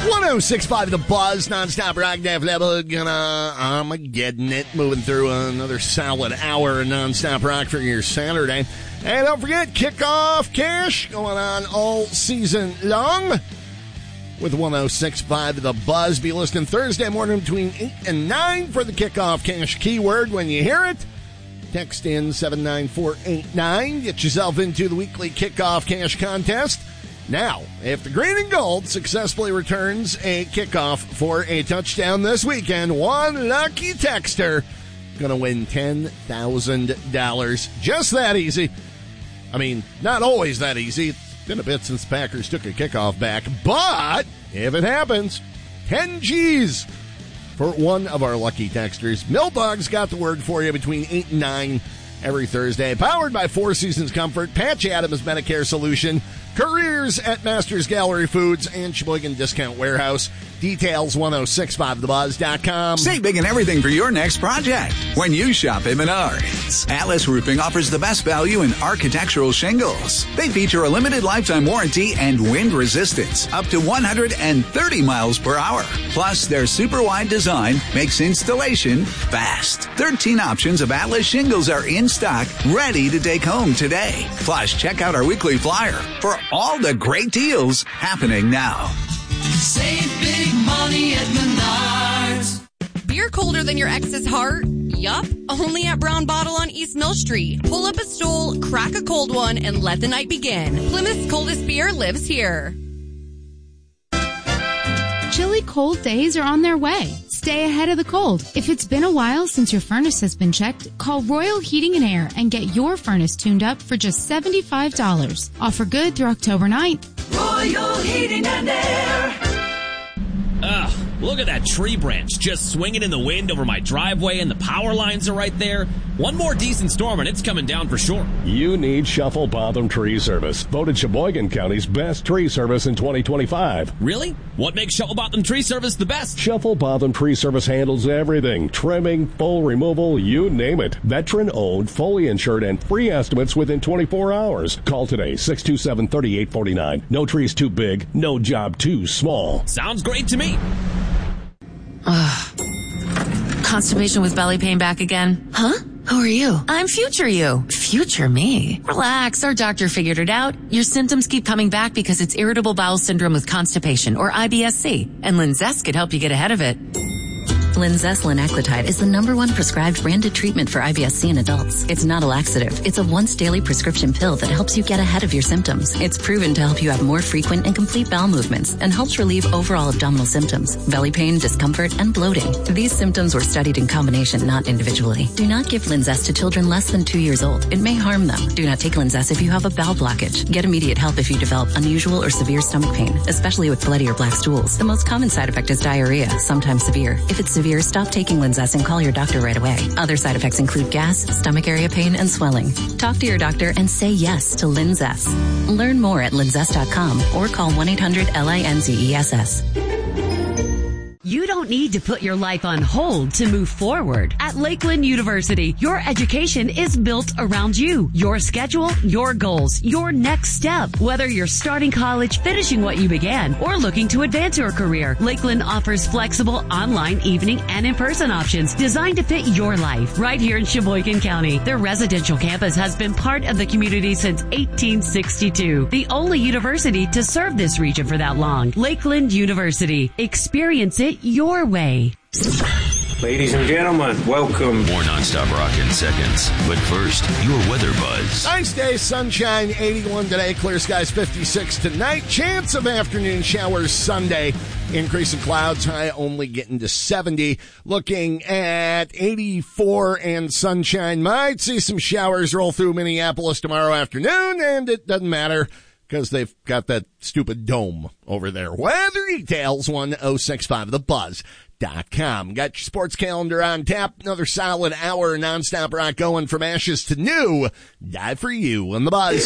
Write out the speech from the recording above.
106.5 The Buzz, nonstop rock, Def Leppard, Armageddon it, moving through another solid hour of nonstop rock for your Saturday. And don't forget, Kickoff Cash going on all season long with 106.5 The Buzz. Be listening Thursday morning between 8 and 9 for the Kickoff Cash keyword. When you hear it, text in 79489. Get yourself into the weekly Kickoff Cash contest. Now, if the Green and Gold successfully returns a kickoff for a touchdown this weekend, one lucky texter going to win $10,000. Just that easy. I mean, not always that easy. It's been a bit since the Packers took a kickoff back. But if it happens, 10 G's for one of our lucky texters. Mill Dog's got the word for you between 8 and 9 every Thursday. Powered by Four Seasons Comfort, Patch Adams Medicare Solution, careers at Masters Gallery Foods, and Sheboygan Discount Warehouse. Details 1065thebuzz.com. Save big in everything for your next project when you shop at Menards. Atlas Roofing offers the best value in architectural shingles. They feature a limited lifetime warranty and wind resistance up to 130 miles per hour. Plus, their super wide design makes installation fast. 13 options of Atlas shingles are in stock, ready to take home today. Plus, check out our weekly flyer for all the great deals happening now. Save big money at Menards. Beer colder than your ex's heart? Yup, only at Brown Bottle on East Mill Street. Pull up a stool, crack a cold one, and let the night begin. Plymouth's coldest beer lives here. Chilly cold days are on their way. Stay ahead of the cold. If it's been a while since your furnace has been checked, call Royal Heating and Air and get your furnace tuned up for just $75. Offer good through October 9th. Royal Heating and Air. Ugh, look at that tree branch just swinging in the wind over my driveway, and the power lines are right there. One more decent storm and it's coming down for sure. You need Shuffle Botham Tree Service, voted Sheboygan County's best tree service in 2025. Really? What makes Shuffle Botham Tree Service the best? Shuffle Botham Tree Service handles everything. Trimming, full removal, you name it. Veteran-owned, fully insured, and free estimates within 24 hours. Call today, 627-3849. No tree's too big, no job too small. Sounds great to me. Constipation with belly pain back again? Huh? Who are you? I'm future you. Future me? Relax, our doctor figured it out. Your symptoms keep coming back because it's irritable bowel syndrome with constipation, or IBS-C, and Linzess could help you get ahead of it. Linzess linaclotide is the #1 prescribed branded treatment for IBS-C in adults. It's not a laxative. It's a once-daily prescription pill that helps you get ahead of your symptoms. It's proven to help you have more frequent and complete bowel movements and helps relieve overall abdominal symptoms, belly pain, discomfort, and bloating. These symptoms were studied in combination, not individually. Do not give Linzess to children less than 2 years old. It may harm them. Do not take Linzess if you have a bowel blockage. Get immediate help if you develop unusual or severe stomach pain, especially with bloody or black stools. The most common side effect is diarrhea, sometimes severe. If it's severe, stop taking Linzess and call your doctor right away. Other side effects include gas, stomach area pain, and swelling. Talk to your doctor and say yes to Linzess. Learn more at linzess.com or call 1-800-LINZESS. You don't need to put your life on hold to move forward. At Lakeland University, your education is built around you, your schedule, your goals, your next step. Whether you're starting college, finishing what you began, or looking to advance your career, Lakeland offers flexible online, evening, and in-person options designed to fit your life right here in Sheboygan County. Their residential campus has been part of the community since 1862, the only university to serve this region for that long. Lakeland University. Experience it your way. Ladies and gentlemen, welcome. More nonstop rock in seconds. But first, your weather buzz. Nice day, sunshine, 81 today, clear skies 56 tonight. Chance of afternoon showers Sunday. Increase in clouds, high only getting to 70. Looking at 84 and sunshine. Might see some showers roll through Minneapolis tomorrow afternoon, and it doesn't matter because they've got that stupid dome over there. Weather details, 1065thebuzz.com. Got your sports calendar on tap. Another solid hour nonstop rock going from ashes to new. Die for you on the Buzz.